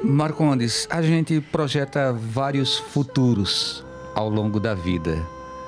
Marcondes, a gente projeta vários futuros ao longo da vida.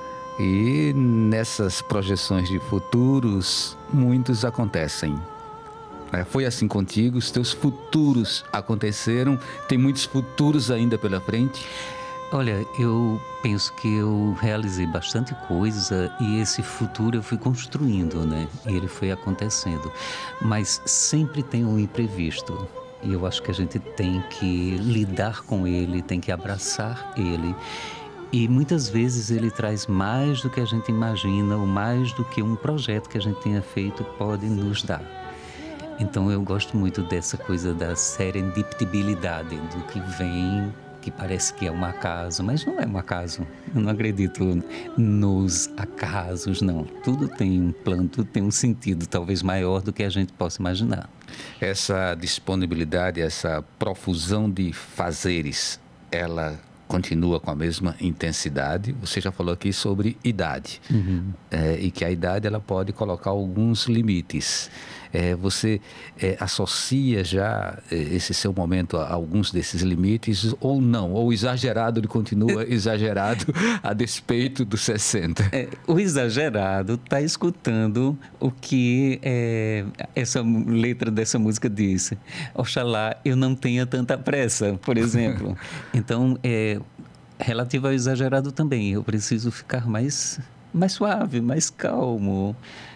E nessas projeções de futuros, muitos acontecem. Foi assim contigo? Os teus futuros aconteceram? Tem muitos futuros ainda pela frente? Olha, eu penso que eu realizei bastante coisa e esse futuro eu fui construindo, né? E ele foi acontecendo. Mas sempre tem um imprevisto. E eu acho que a gente tem que lidar com ele, tem que abraçar ele. E muitas vezes ele traz mais do que a gente imagina, ou mais do que um projeto que a gente tenha feito pode nos dar. Então eu gosto muito dessa coisa da serendipitabilidade, do que vem, que parece que é um acaso, mas não é um acaso. Eu não acredito nos acasos, não. Tudo tem um plano, tudo tem um sentido, talvez maior do que a gente possa imaginar. Essa disponibilidade, essa profusão de fazeres, ela continua com a mesma intensidade? Você já falou aqui sobre idade, e que a idade ela pode colocar alguns limites. Você associa já esse seu momento a alguns desses limites ou não? Ou exagerado, ele continua exagerado a despeito dos 60? O exagerado está escutando o que essa letra dessa música diz. Oxalá eu não tenha tanta pressa, por exemplo. Então, relativo ao exagerado também, eu preciso ficar mais suave, mais calmo,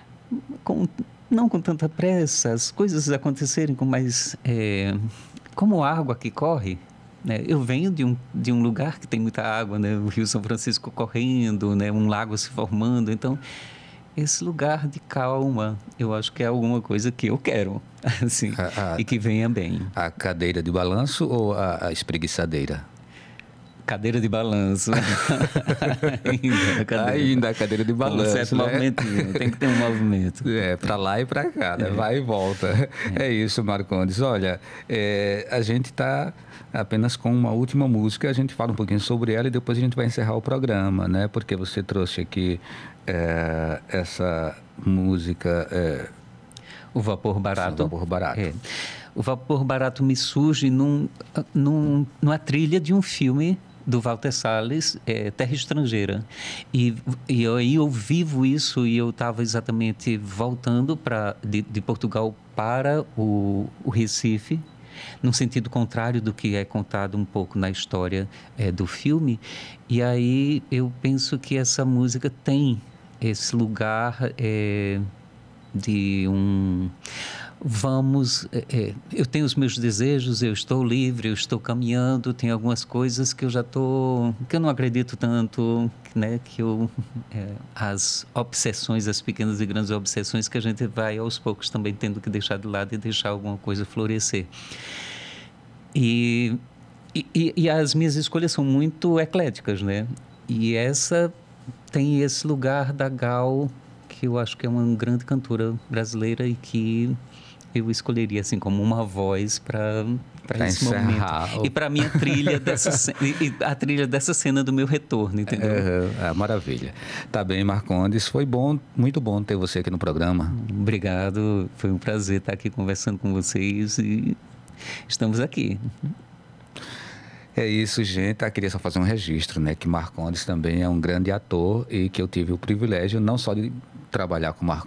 não com tanta pressa, as coisas acontecerem com mais... como água que corre, né? Eu venho de um lugar que tem muita água, né? O Rio São Francisco correndo, né? Um lago se formando, então esse lugar de calma, eu acho que é alguma coisa que eu quero, assim, e que venha bem. A cadeira de balanço ou a espreguiçadeira? Cadeira de balanço. Ainda a cadeira de balanço. Um certo movimentinho, tem que ter um movimento. Para lá e para cá, né? Vai e volta. É isso, Marcondes. Olha, a gente está apenas com uma última música, a gente fala um pouquinho sobre ela e depois a gente vai encerrar o programa, né? Porque você trouxe aqui essa música... O Vapor Barato. O Vapor Barato. O Vapor Barato me surge numa trilha de um filme do Walter Salles, Terra Estrangeira. E eu vivo isso e eu estava exatamente voltando de Portugal para o Recife, num sentido contrário do que é contado um pouco na história do filme. E aí eu penso que essa música tem esse lugar de um... eu tenho os meus desejos, eu estou livre, eu estou caminhando, tem algumas coisas que que eu não acredito tanto, né, as obsessões, as pequenas e grandes obsessões que a gente vai aos poucos também tendo que deixar de lado e deixar alguma coisa florescer. E as minhas escolhas são muito ecléticas, né? E essa tem esse lugar da Gal, que eu acho que é uma grande cantora brasileira e que eu escolheria assim como uma voz para esse momento. E para mim a trilha dessa cena do meu retorno, entendeu? Maravilha. Tá bem, Marcondes. Foi bom, muito bom ter você aqui no programa. Obrigado. Foi um prazer estar aqui conversando com vocês e estamos aqui. É isso, gente. Queria só fazer um registro, né? Que Marcondes também é um grande ator e que eu tive o privilégio não só de trabalhar com Marcondes,